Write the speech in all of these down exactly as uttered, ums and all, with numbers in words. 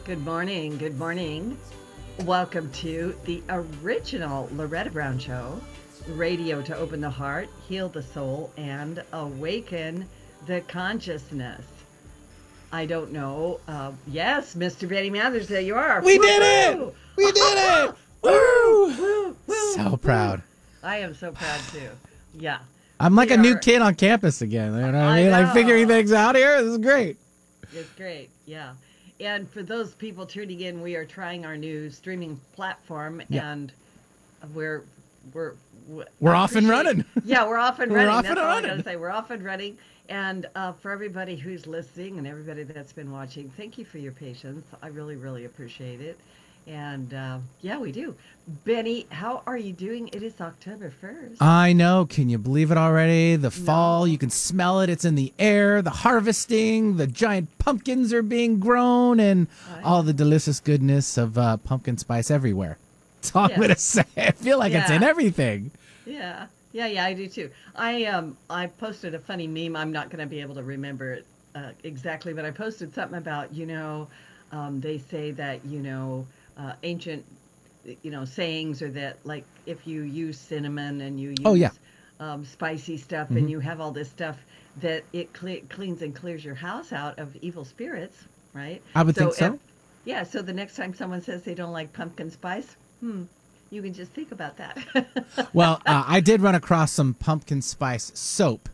Good morning. Good morning. Welcome to the original Loretta Brown Show, radio to open the heart, heal the soul, and awaken the consciousness. I don't know. Uh, yes, Mister Benny Mathers, there you are. We did Woo-hoo! it! We did it! Woo! Woo! Woo! Woo! So Woo! proud. I am so proud too. Yeah. I'm like We a new are- kid on campus again. You know what I I mean? Like figuring know. things out here. This is great. It's great, yeah. And for those people tuning in, we are trying our new streaming platform, Yeah. and we're we're we- We're I off and appreciate- running. Yeah, we're off and We're running. off That's and all I running. gotta say. We're off and running. And uh, for everybody who's listening and everybody that's been watching, thank you for your patience. I really, really appreciate it. And uh, yeah, we do. Benny, how are you doing? It is October first. I know. Can you believe it already? The fall, No. you can smell it. It's in the air. The harvesting, the giant pumpkins are being grown, and Right. all the delicious goodness of uh, pumpkin spice everywhere. That's all Yeah. I'm going to say. I feel like it's Yeah. in everything. Yeah, yeah, yeah. I do too. I um I posted a funny meme. I'm not going to be able to remember it uh, exactly, but I posted something about you know, um, they say that you know uh, ancient you know sayings, or that like if you use cinnamon and you use Oh, yeah. um, spicy stuff Mhm. and you have all this stuff that it cle- cleans and clears your house out of evil spirits, right? I would think so. if- yeah. So the next time someone says they don't like pumpkin spice, hmm, you can just think about that. Well, uh, I did run across some pumpkin spice soap.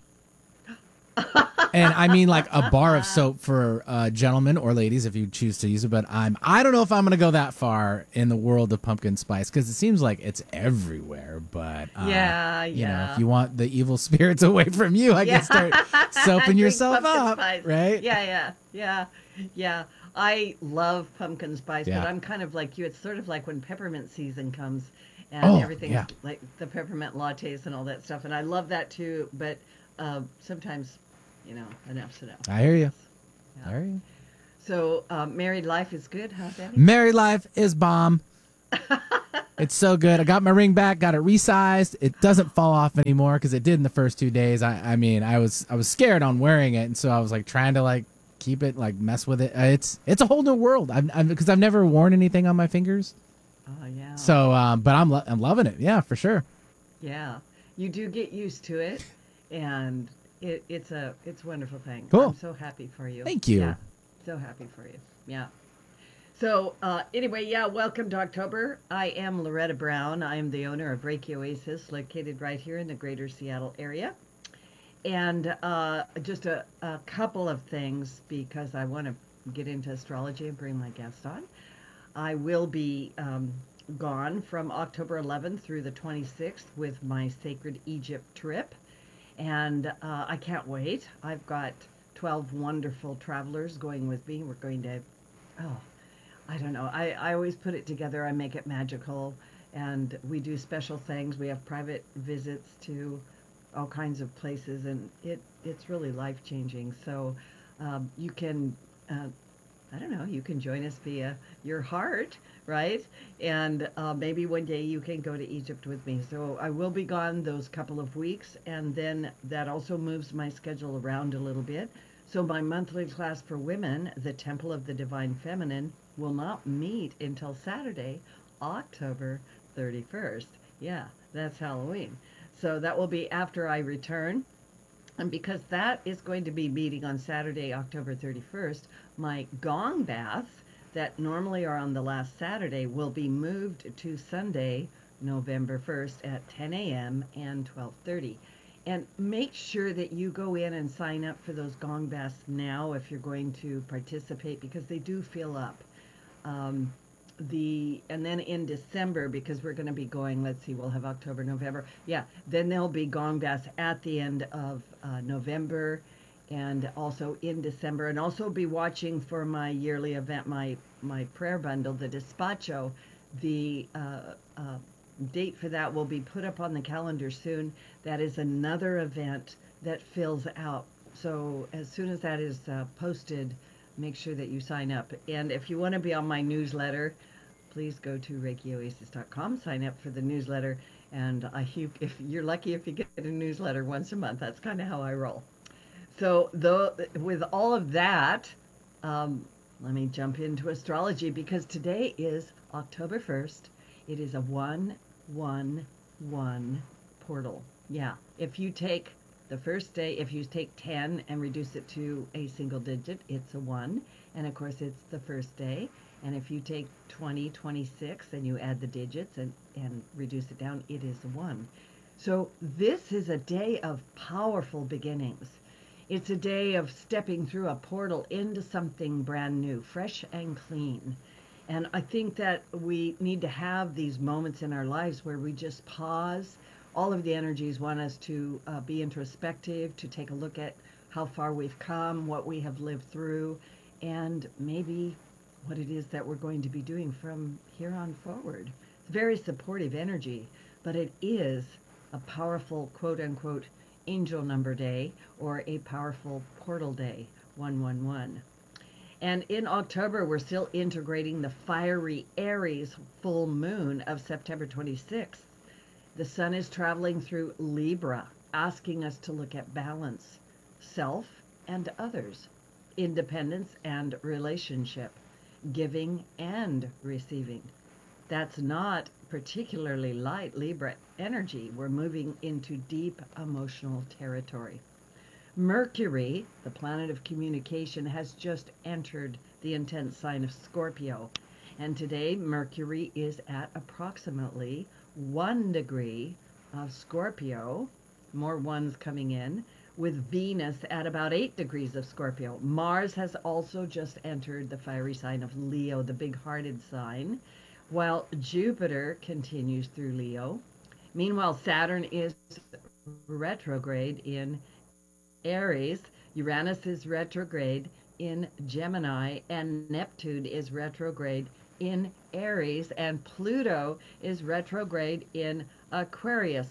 And I mean like a bar of soap for uh, gentlemen or ladies if you choose to use it. But I'm I don't know if I'm going to go that far in the world of pumpkin spice because it seems like it's everywhere. But uh, Yeah, you know, yeah. if you want the evil spirits away from you, I Yeah. can start soaping Drink yourself pumpkin up, spice. right? Yeah, yeah, yeah, yeah. I love pumpkin spice, Yeah. but I'm kind of like you. It's sort of like when peppermint season comes, and Oh, everything's yeah. like the peppermint lattes and all that stuff, and I love that too. But uh, sometimes, you know, enough's enough. I hear you. Yeah. I hear you. So, uh, married life is good, huh, Benny? Married life is bomb. It's so good. I got my ring back, got it resized. It doesn't fall off anymore because it did in the first two days. I, I mean, I was I was scared on wearing it, and so I was like trying to like keep it, like mess with it. Uh, It's it's a whole new world. I'm because I've never worn anything on my fingers. Oh yeah. So, um, but I'm lo- I'm loving it. Yeah, for sure. Yeah, you do get used to it, and it, it's a it's a wonderful thing. Cool. I'm so happy for you. Thank you. Yeah, so happy for you. Yeah. So uh, anyway, yeah, welcome to October. I am Loretta Brown. I am the owner of Reiki Oasis, located right here in the greater Seattle area. And uh, just a, a couple of things because I want to get into astrology and bring my guest on. I will be um, gone from October eleventh through the twenty-sixth with my Sacred Egypt trip. And uh, I can't wait. I've got twelve wonderful travelers going with me. We're going to, oh, I don't know. I, I always put it together. I make it magical. And we do special things. We have private visits to all kinds of places. And it, it's really life-changing. So um, you can, uh, I don't know, you can join us via your heart, right? And uh, maybe one day you can go to Egypt with me. So I will be gone those couple of weeks. And then that also moves my schedule around a little bit. So my monthly class for women, the Temple of the Divine Feminine, will not meet until Saturday, October thirty-first. Yeah, that's Halloween. So that will be after I return. And because that is going to be meeting on Saturday, October thirty-first, my gong baths that normally are on the last Saturday will be moved to Sunday, November first at ten a.m. and twelve thirty. And make sure that you go in and sign up for those gong baths now if you're going to participate, because they do fill up. Um, the and then in December, because we're going to be going, let's see, we'll have October, November. Yeah, then there'll be gong baths at the end of uh, November and also in December. And also be watching for my yearly event, my, my prayer bundle, the Despacho. The uh, uh, date for that will be put up on the calendar soon. That is another event that fills out. So as soon as that is uh, posted, make sure that you sign up. And if you want to be on my newsletter, please go to reiki oasis dot com, sign up for the newsletter. And I, you, if you're lucky if you get a newsletter once a month. That's kind of how I roll. So though, with all of that, um, Let me jump into astrology because today is October first. It is a one one one portal. Yeah, if you take the first day, if you take ten and reduce it to a single digit, it's a one. And of course, it's the first day. And if you take twenty, twenty-six, and you add the digits and, and reduce it down, it is a one. So this is a day of powerful beginnings. It's a day of stepping through a portal into something brand new, fresh and clean. And I think that we need to have these moments in our lives where we just pause. All of the energies want us to uh, be introspective, to take a look at how far we've come, what we have lived through, and maybe what it is that we're going to be doing from here on forward. It's very supportive energy, but it is a powerful, quote unquote, angel number day or a powerful portal day, one one one. And in October, we're still integrating the fiery Aries full moon of September twenty-sixth. The sun is traveling through Libra, asking us to look at balance, self and others, independence and relationship, giving and receiving. That's not particularly light Libra energy. We're moving into deep emotional territory. Mercury, the planet of communication, has just entered the intense sign of Scorpio. And today, Mercury is at approximately one degree of Scorpio, more ones coming in, with Venus at about eight degrees of Scorpio. Mars has also just entered the fiery sign of Leo, the big-hearted sign, while Jupiter continues through Leo. Meanwhile, Saturn is retrograde in Aries, Uranus is retrograde in Gemini, and Neptune is retrograde in Aries, and Pluto is retrograde in Aquarius.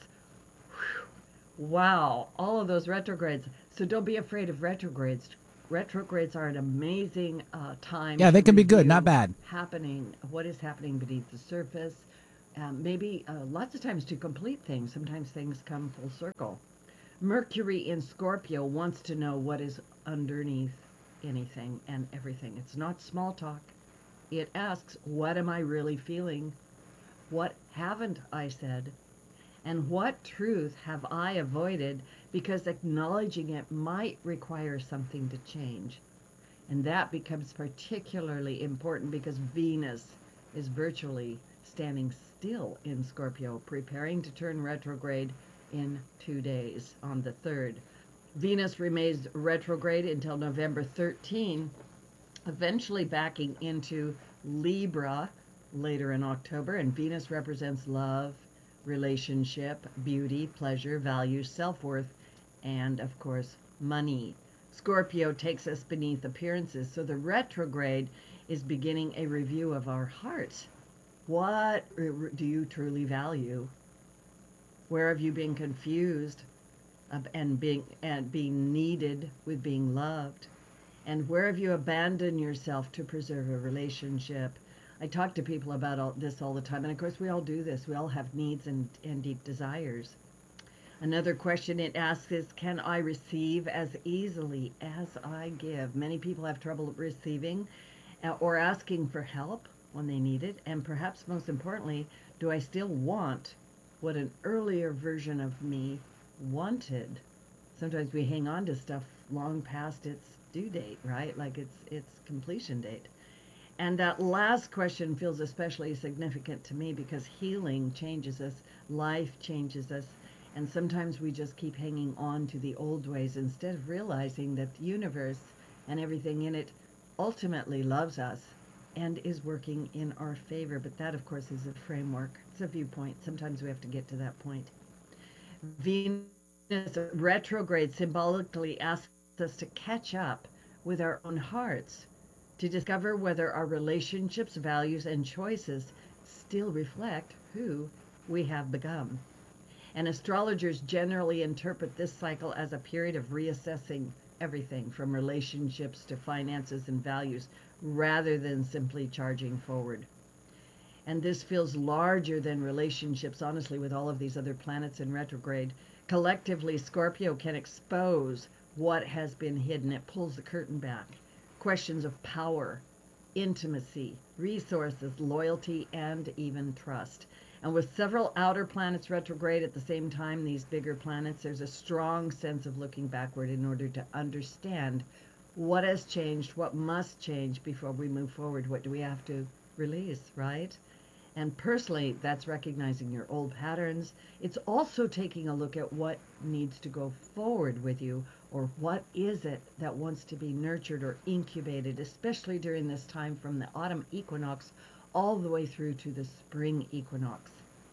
Whew. Wow, all of those retrogrades. So don't be afraid of retrogrades. Retrogrades are an amazing uh, time. Yeah, they to can be good, review not bad. Happening, what is happening beneath the surface. Um, maybe uh, lots of times to complete things. Sometimes things come full circle. Mercury in Scorpio wants to know what is underneath anything and everything. It's not small talk. It asks, what am I really feeling? What haven't I said? And what truth have I avoided because acknowledging it might require something to change? And that becomes particularly important because Venus is virtually standing still in Scorpio, preparing to turn retrograde in two days on the third. Venus remains retrograde until November thirteenth, eventually backing into Libra later in October, and Venus represents love, relationship, beauty, pleasure, values, self-worth, and of course, money. Scorpio takes us beneath appearances, so the retrograde is beginning a review of our hearts. What do you truly value? Where have you been confused and being and being needed with being loved? And where have you abandoned yourself to preserve a relationship? I talk to people about all this all the time, and of course we all do this. We all have needs and, and deep desires. Another question it asks is, can I receive as easily as I give? Many people have trouble receiving uh, or asking for help when they need it, and perhaps most importantly, do I still want what an earlier version of me wanted? Sometimes we hang on to stuff long past its due date, right? Like its its completion date. And that last question feels especially significant to me because healing changes us, life changes us, and sometimes we just keep hanging on to the old ways instead of realizing that the universe and everything in it ultimately loves us and is working in our favor. But that, of course, is a framework. It's a viewpoint. Sometimes we have to get to that point. Venus retrograde symbolically asks us to catch up with our own hearts, to discover whether our relationships, values, and choices still reflect who we have become. And astrologers generally interpret this cycle as a period of reassessing everything from relationships to finances and values, rather than simply charging forward. And this feels larger than relationships, honestly, with all of these other planets in retrograde. Collectively, Scorpio can expose what has been hidden. It pulls the curtain back. Questions of power, intimacy, resources, loyalty, and even trust. And with several outer planets retrograde at the same time, these bigger planets, there's a strong sense of looking backward in order to understand what has changed, what must change before we move forward. What do we have to release, right? And personally, that's recognizing your old patterns. It's also taking a look at what needs to go forward with you, or what is it that wants to be nurtured or incubated, especially during this time from the autumn equinox all the way through to the spring equinox.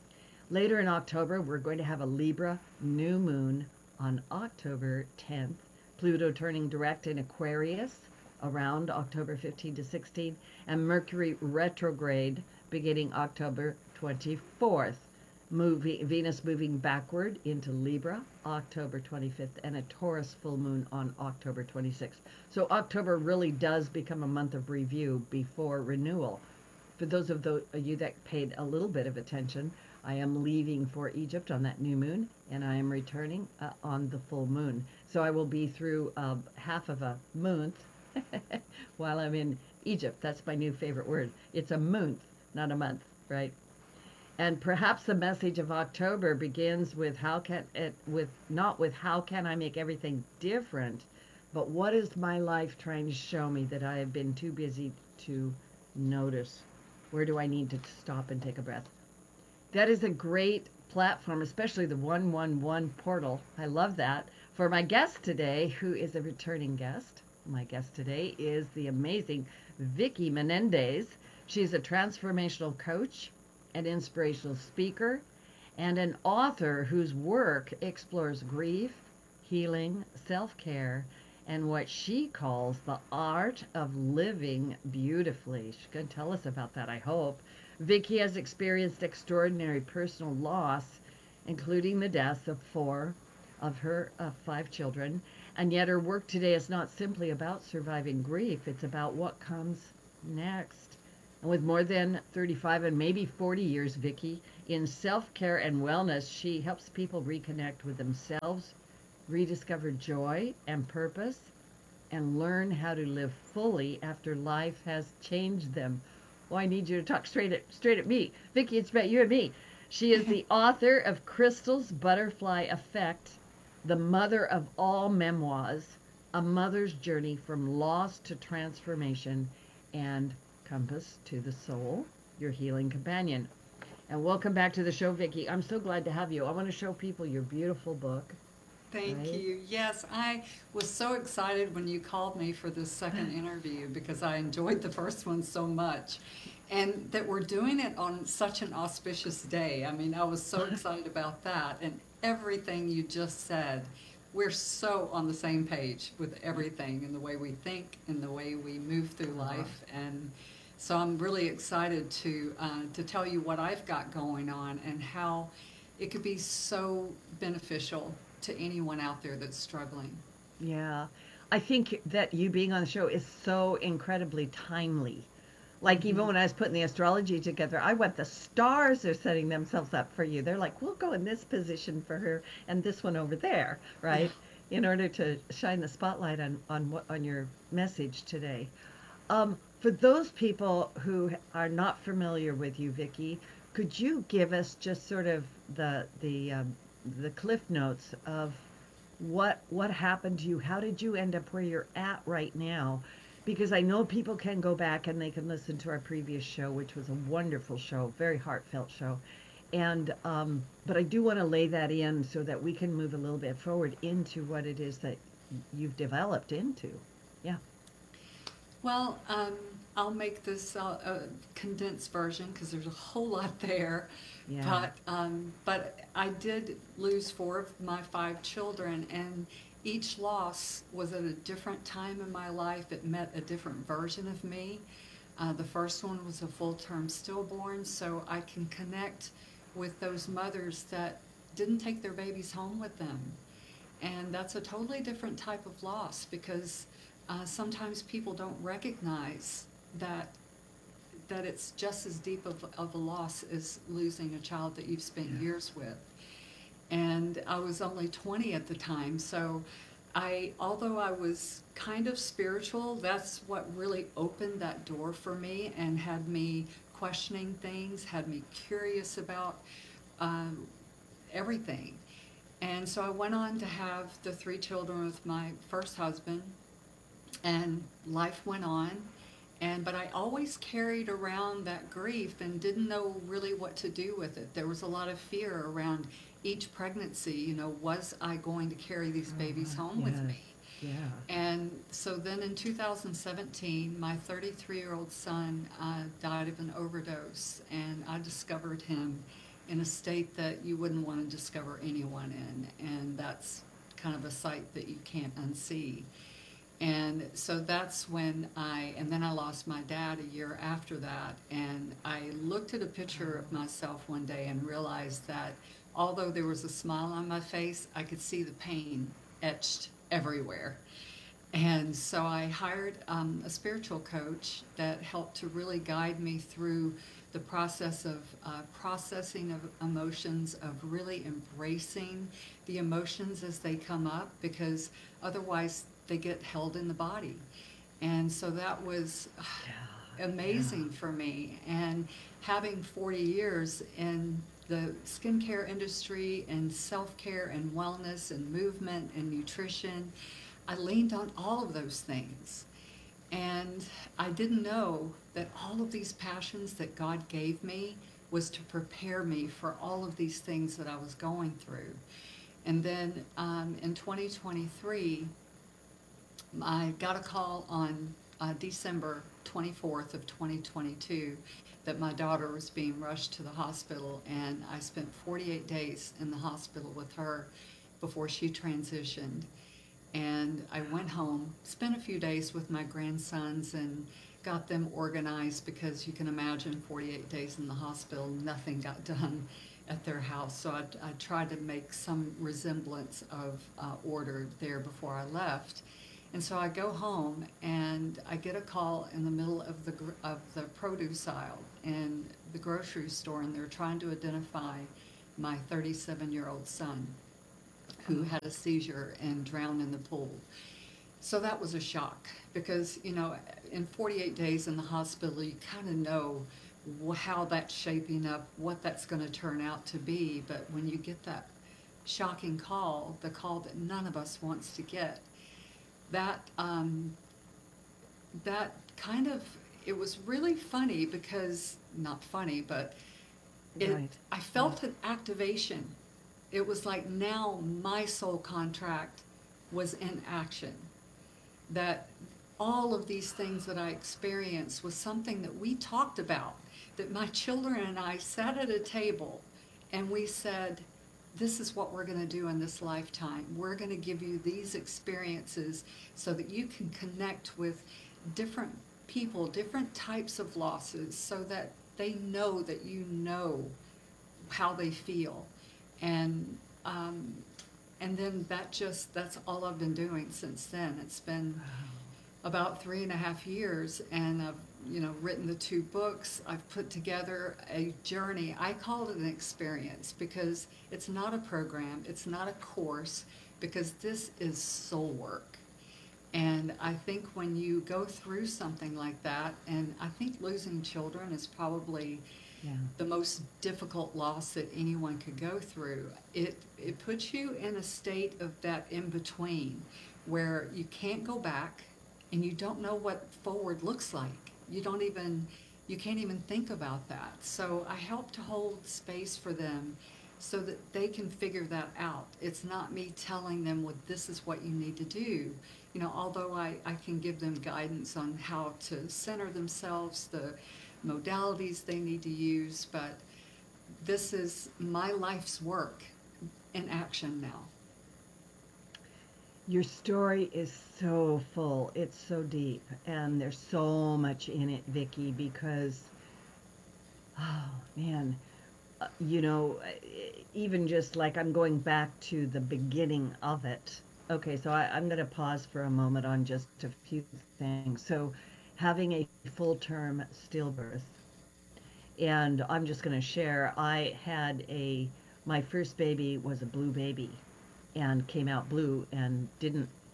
Later in October, we're going to have a Libra new moon on October tenth, Pluto turning direct in Aquarius around October fifteenth to sixteenth, and Mercury retrograde beginning October twenty-fourth. Moving, Venus moving backward into Libra October twenty-fifth, and a Taurus full moon on October twenty-sixth. So October really does become a month of review before renewal. For those of the, you that paid a little bit of attention, I am leaving for Egypt on that new moon, and I am returning uh, on the full moon. So I will be through uh, half of a month while I'm in Egypt. That's my new favorite word. It's a month, not a month, right? And perhaps the message of October begins with how can it, with not with how can I make everything different, but what is my life trying to show me that I have been too busy to notice? Where do I need to stop and take a breath? That is a great platform, especially the one one one portal. I love that. For my guest today, who is a returning guest, my guest today is the amazing Vicki Menendez. She's a transformational coach, an inspirational speaker, and an author whose work explores grief, healing, self-care, and what she calls the art of living beautifully. She's going to tell us about that, I hope. Vicki has experienced extraordinary personal loss, including the deaths of four of her uh, five children, and yet her work today is not simply about surviving grief. It's about what comes next. And with more than thirty-five and maybe forty years, Vicki, in self-care and wellness, she helps people reconnect with themselves, rediscover joy and purpose, and learn how to live fully after life has changed them. Well, I need you to talk straight at straight at me. Vicki, it's about you and me. She is the author of Crystal's Butterfly Effect, the mother of all memoirs, A Mother's Journey from Loss to Transformation, and Compass to the Soul, your healing companion. And welcome back to the show, Vicki. I'm so glad to have you. I want to show people your beautiful book. Thank right? you. Yes, I was so excited when you called me for this second interview because I enjoyed the first one so much. And that we're doing it on such an auspicious day. I mean, I was so excited about that. And everything you just said, we're so on the same page with everything and the way we think and the way we move through life. And so I'm really excited to uh, to tell you what I've got going on and how it could be so beneficial to anyone out there that's struggling. Yeah. I think that you being on the show is so incredibly timely. Like, mm-hmm. even when I was putting the astrology together, I went, the stars are setting themselves up for you. They're like, we'll go in this position for her and this one over there, right? Yeah. In order to shine the spotlight on, on, what, on your message today. Um, for those people who are not familiar with you, Vicki, could you give us just sort of the, the, um, the cliff notes of what what happened to you? How did you end up where you're at right now? Because I know people can go back and they can listen to our previous show, which was a wonderful show, very heartfelt show. And um, but I do want to lay that in so that we can move a little bit forward into what it is that you've developed into. Yeah. Well, um, I'll make this uh, a condensed version because there's a whole lot there. Yeah. But um, but I did lose four of my five children, and each loss was at a different time in my life. It met a different version of me. Uh, the first one was a full-term stillborn, so I can connect with those mothers that didn't take their babies home with them. And that's a totally different type of loss because uh, sometimes people don't recognize that that it's just as deep of, of a loss as losing a child that you've spent yeah. years with. And I was only twenty at the time, so I, although I was kind of spiritual, that's what really opened that door for me and had me questioning things, had me curious about um, everything. And so I went on to have the three children with my first husband, and life went on. And but I always carried around that grief and didn't know really what to do with it. There was a lot of fear around each pregnancy. You know, was I going to carry these babies home with Yes. me? Yeah. And so then in two thousand seventeen, my thirty-three-year-old son uh, died of an overdose, and I discovered him in a state that you wouldn't want to discover anyone in, and that's kind of a sight that you can't unsee. And so that's when I, and then I lost my dad a year after that, and I looked at a picture of myself one day and realized that although there was a smile on my face, I could see the pain etched everywhere. And so I hired um, a spiritual coach that helped to really guide me through the process of uh, processing of emotions, of really embracing the emotions as they come up, because otherwise they get held in the body. And so that was Yeah. amazing for me. And having forty years in the skincare industry and self-care and wellness and movement and nutrition, I leaned on all of those things. And I didn't know that all of these passions that God gave me was to prepare me for all of these things that I was going through. And then um, in twenty twenty-three, I got a call on uh, December twenty-fourth of twenty twenty-two that my daughter was being rushed to the hospital, and I spent forty-eight days in the hospital with her before she transitioned. And I went home, spent a few days with my grandsons and got them organized, because you can imagine forty-eight days in the hospital, nothing got done at their house. So I, I tried to make some resemblance of uh, order there before I left. And so I go home and I get a call in the middle of the gr- of the produce aisle in the grocery store, and they're trying to identify my thirty-seven-year-old son who had a seizure and drowned in the pool. So that was a shock, because, you know, in forty-eight days in the hospital, you kind of know wh- how that's shaping up, what that's going to turn out to be. But when you get that shocking call, the call that none of us wants to get, that um, that kind of, it was really funny, because, not funny, but it, Right. I felt an activation. It was like now my soul contract was in action. That all of these things that I experienced was something that we talked about, that my children and I sat at a table and we said, this is what we're going to do in this lifetime. We're going to give you these experiences so that you can connect with different people, different types of losses, so that they know that you know how they feel. And um, and then that just, that's all I've been doing since then. It's been about three and a half years, and I've, you know, written the two books. I've put together a journey. I call it an experience, because it's not a program, it's not a course, because this is soul work. And I think when you go through something like that, and I think losing children is probably Yeah. the most difficult loss that anyone could go through. It it puts you in a state of that in between, where you can't go back, and you don't know what forward looks like. You don't even, you can't even think about that. So I help to hold space for them so that they can figure that out. It's not me telling them, well, this is what you need to do. You know, although I, I can give them guidance on how to center themselves, the modalities they need to use, but this is my life's work in action now. Your story is so full. It's so deep, and there's so much in it, Vicki, because, oh man, uh, you know, uh, even just like I'm going back to the beginning of it. Okay, so I, I'm going to pause for a moment on just a few things. So, having a full-term stillbirth, and I'm just going to share, I had a, my first baby was a blue baby, and came out blue and didn't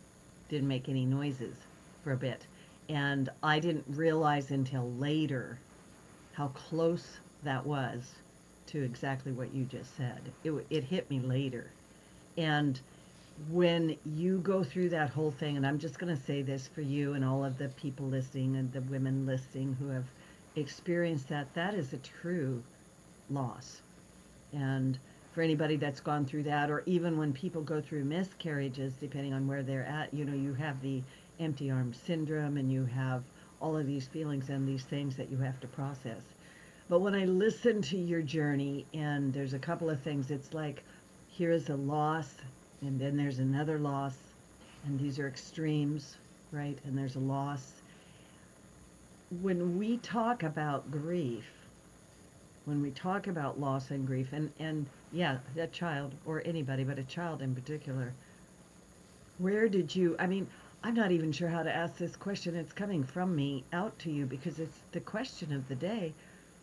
didn't make any noises for a bit. And I didn't realize until later how close that was to exactly what you just said. It, it hit me later. And when you go through that whole thing, and I'm just going to say this for you and all of the people listening and the women listening who have experienced that, that is a true loss. And for anybody that's gone through that, or even when people go through miscarriages, depending on where they're at, you know, you have the empty arm syndrome and you have all of these feelings and these things that you have to process. But when I listen to your journey, and there's a couple of things, it's like, here is a loss, and then there's another loss, and these are extremes, right? And there's a loss. When we talk about grief, when we talk about loss and grief, and, and yeah, a child, or anybody, but a child in particular, where did you, I mean, I'm not even sure how to ask this question. It's coming from me out to you because it's the question of the day.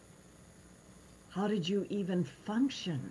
How did you even function?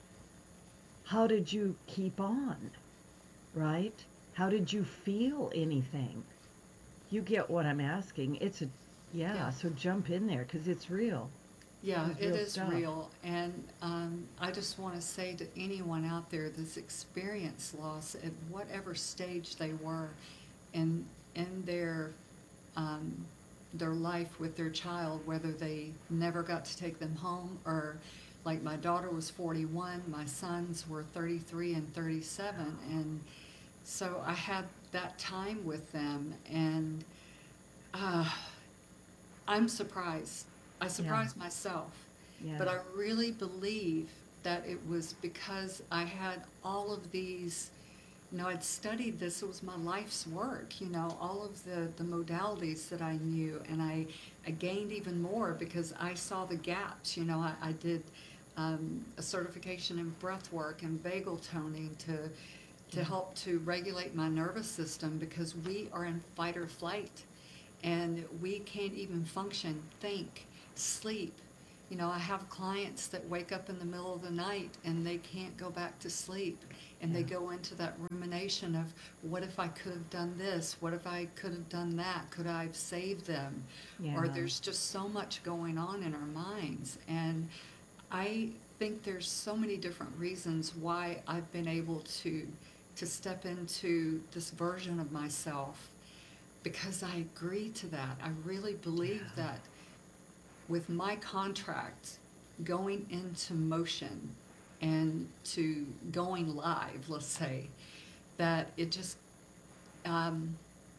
How did you keep on, right? How did you feel anything? You get what I'm asking. It's a, yeah, Yeah. so jump in there because it's real. Yeah, It's it real is stuff. real. And um, I just want to say to anyone out there that's experienced loss at whatever stage they were in, in their, um, their life with their child, whether they never got to take them home, or like my daughter was forty-one, my sons were thirty-three and thirty-seven. And so I had that time with them, and uh, I'm surprised. I surprised myself. Yeah. But I really believe that it was because I had all of these, you know, I'd studied this. It was my life's work, you know, all of the, the modalities that I knew. And I, I gained even more because I saw the gaps. You know, I, I did um, a certification in breath work and vagal toning to, to Yeah. help to regulate my nervous system, because we are in fight or flight. And we can't even function, think, sleep. You know, I have clients that wake up in the middle of the night and they can't go back to sleep. And they Yeah. go into that rumination of, what if I could have done this? What if I could have done that? Could I have saved them? Or Yeah. there's just so much going on in our minds. And I think there's so many different reasons why I've been able to, to step into this version of myself, because I agree to that. I really believe Yeah. that with my contract going into motion and to going live, let's say, that it just, um,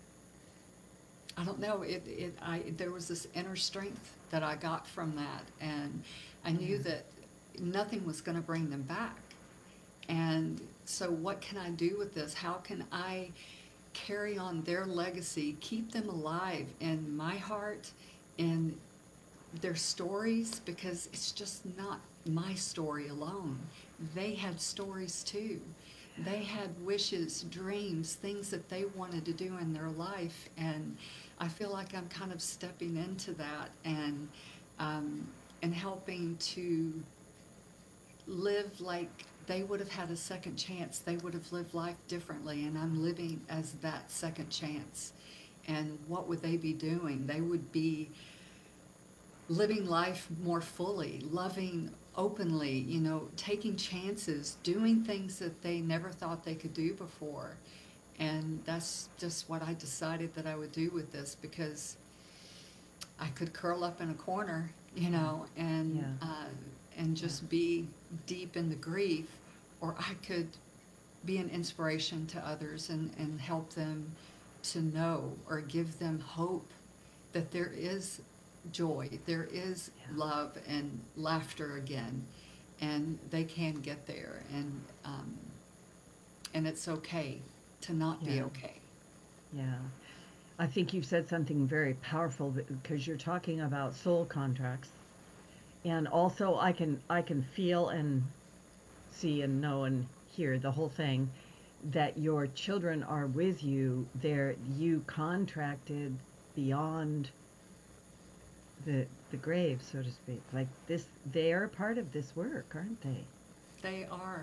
I don't know, it, it, I, there was this inner strength that I got from that, and I knew Yeah. that nothing was going to bring them back. And so what can I do with this? How can I carry on their legacy, keep them alive in my heart, in their stories, because it's just not my story alone. They had stories too. They had wishes, dreams, things that they wanted to do in their life, and I feel like I'm kind of stepping into that and um, and helping to live like they would have had a second chance. They would have lived life differently, and I'm living as that second chance. And what would they be doing? They would be living life more fully, loving openly, you know, taking chances, doing things that they never thought they could do before. And that's just what I decided that I would do with this, because I could curl up in a corner, you know, and Yeah. uh, and just be deep in the grief, or I could be an inspiration to others and, and help them to know, or give them hope that there is joy, there is Yeah. love and laughter again, and they can get there, and um, and it's okay to not be Yeah. okay. Yeah. I think you've said something very powerful because you're talking about soul contracts. And also I can I can feel and see and know and hear the whole thing that your children are with you. They're you contracted beyond the the grave, so to speak. Like this, they are part of this work, aren't they? They are.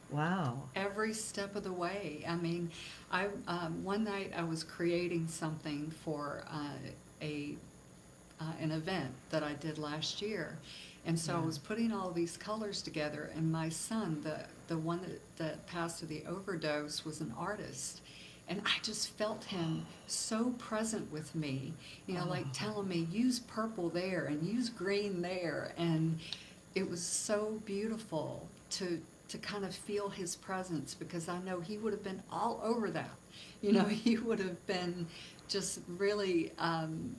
Wow. Every step of the way. I mean, I um, one night I was creating something for uh, a uh, an event that I did last year, and so I Yeah. was putting all these colors together. And my son, the the one that, that passed to the overdose, was an artist, and I just felt him so present with me. You know, like Oh. telling me use purple there and use green there, and it was so beautiful to to kind of feel his presence, because I know he would have been all over that. You know, he would have been just really um,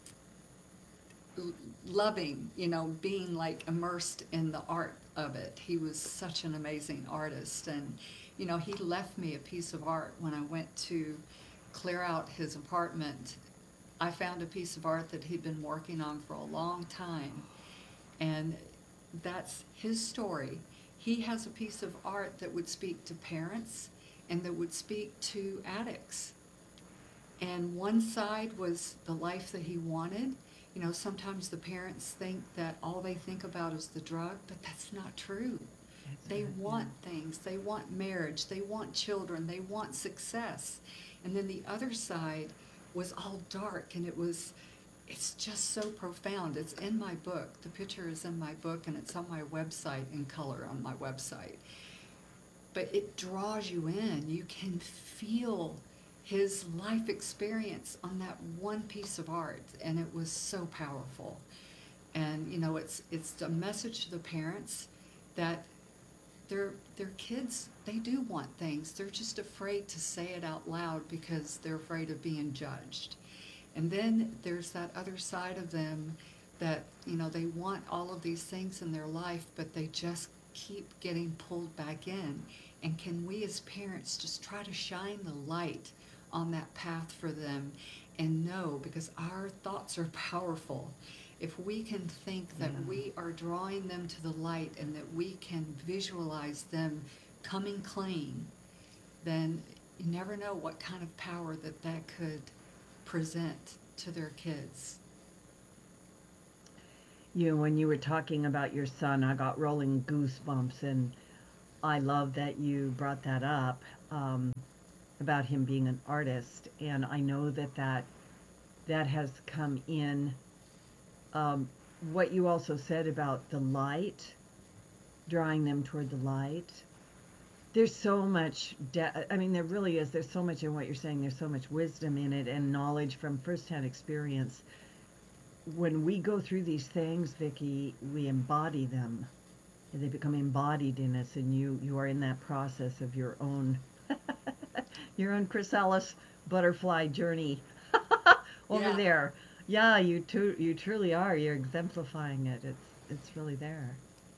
l- loving, you know, being like immersed in the art of it. He was such an amazing artist. And, you know, he left me a piece of art when I went to clear out his apartment. I found a piece of art that he'd been working on for a long time. And that's his story. He has a piece of art that would speak to parents and that would speak to addicts. And one side was the life that he wanted. You know, sometimes the parents think that all they think about is the drug, but that's not true. That's They it, want things. They want marriage. They want children. They want success. And then the other side was all dark, and it was, it's just so profound. It's in my book. The picture is in my book, and it's on my website in color on my website. But it draws you in. You can feel his life experience on that one piece of art, and it was so powerful. And you know, it's it's a message to the parents that their their kids, they do want things. They're just afraid to say it out loud because they're afraid of being judged. And then there's that other side of them that, you know, they want all of these things in their life, but they just keep getting pulled back in. And can we as parents just try to shine the light on that path for them and know, because our thoughts are powerful. If we can think that Yeah. we are drawing them to the light and that we can visualize them coming clean, then you never know what kind of power that that could present to their kids. You know, when you were talking about your son, I got rolling goosebumps, and I love that you brought that up, um, about him being an artist. And I know that that, that has come in. Um, what you also said about the light, drawing them toward the light. There's so much, de- I mean, there really is. There's so much in what you're saying. There's so much wisdom in it and knowledge from firsthand experience. When we go through these things, Vicki, we embody them. And they become embodied in us, and you, you are in that process of your own, your own chrysalis butterfly journey over Yeah. there. Yeah, you tu- you truly are. You're exemplifying it. It's it's really there.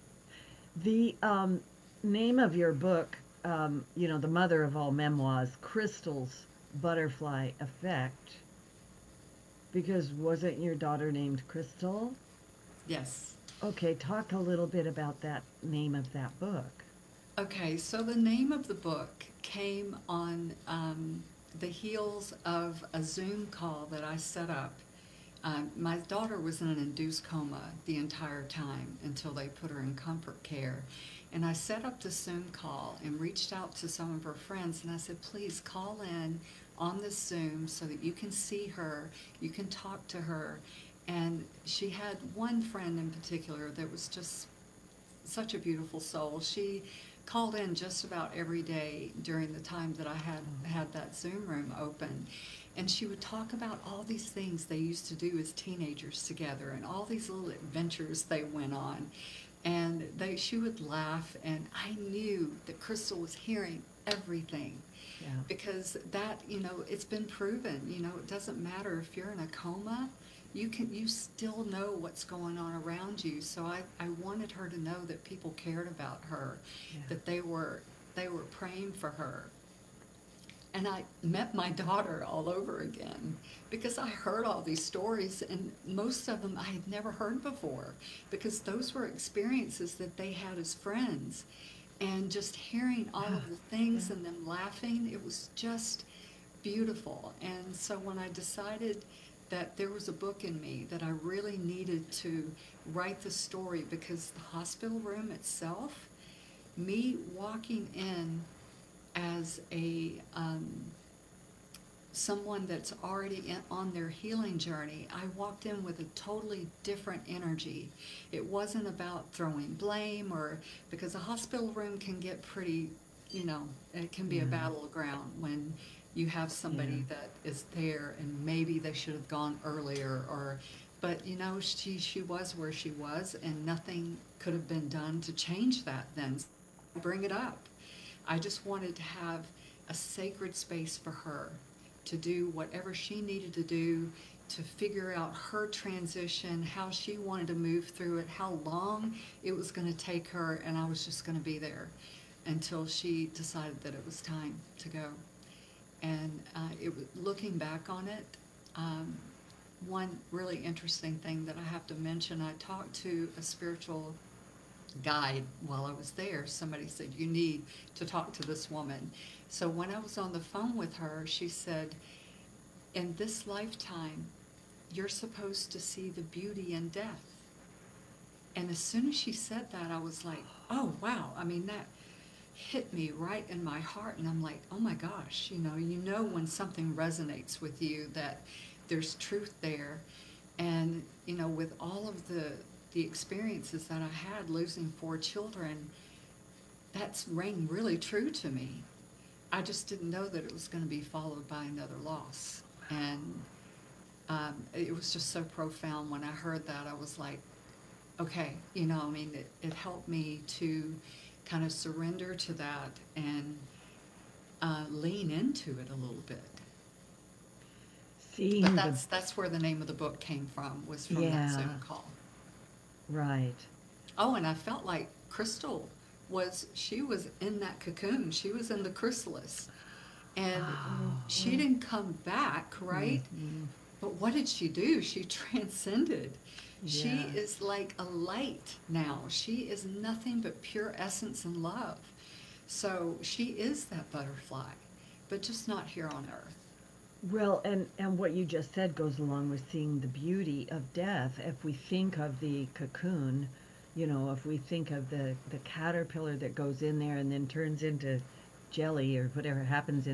The um, name of your book, um, you know, the mother of all memoirs, Crystal's Butterfly Effect, because wasn't your daughter named Crystal? Yes. Okay, talk a little bit about that name of that book. Okay, so the name of the book came on um, the heels of a Zoom call that I set up. Um, my daughter was in an induced coma the entire time until they put her in comfort care. And I set up the Zoom call and reached out to some of her friends, and I said, please call in on this Zoom so that you can see her, you can talk to her. And she had one friend in particular that was just such a beautiful soul. She called in just about every day during the time that I had had that Zoom room open. And she would talk about all these things they used to do as teenagers together and all these little adventures they went on. And they, she would laugh, and I knew that Crystal was hearing everything. Yeah. Because that, you know, it's been proven, you know, it doesn't matter if you're in a coma, you can, you still know what's going on around you. So I, I wanted her to know that people cared about her, Yeah. that they were, they were praying for her. And I met my daughter all over again because I heard all these stories, and most of them I had never heard before, because those were experiences that they had as friends. And just hearing all of the things Yeah. and them laughing, it was just beautiful. And so when I decided that there was a book in me that I really needed to write the story, because the hospital room itself me walking in as a um, someone that's already in, on their healing journey, I walked in with a totally different energy. It wasn't about throwing blame, or because a hospital room can get pretty, you know, it can be Yeah. a battleground when you have somebody Yeah. that is there and maybe they should have gone earlier, or but you know, she she was where she was and nothing could have been done to change that then. Bring it up. I just wanted to have a sacred space for her to do whatever she needed to do to figure out her transition, how she wanted to move through it, how long it was going to take her, and I was just going to be there until she decided that it was time to go. And uh, it was, looking back on it, um, one really interesting thing that I have to mention, I talked to a spiritual guide while I was there. Somebody said, you need to talk to this woman. So when I was on the phone with her, she said, in this lifetime, you're supposed to see the beauty in death. And as soon as she said that, I was like, oh, wow. I mean, that hit me right in my heart. And I'm like, oh my gosh, you know, you know when something resonates with you that there's truth there. And, you know, with all of the the experiences that I had losing four children, that's rang really true to me. I just didn't know that it was going to be followed by another loss. And um, it was just so profound when I heard that. I was like, okay, you know, I mean, it, it helped me to kind of surrender to that and uh, lean into it a little bit. Seeing But the that's that's where the name of the book came from, was from Yeah. that Zoom call. right. Oh, and I felt like Crystal was, she was in that cocoon. She was in the chrysalis. And Wow. she didn't come back, right? Mhm. But what did she do? She transcended. She Yeah. is like a light now. She is nothing but pure essence and love. So she is that butterfly, but just not here on earth. Well, and, and what you just said goes along with seeing the beauty of death. If we think of the cocoon, you know, if we think of the, the caterpillar that goes in there and then turns into jelly or whatever happens in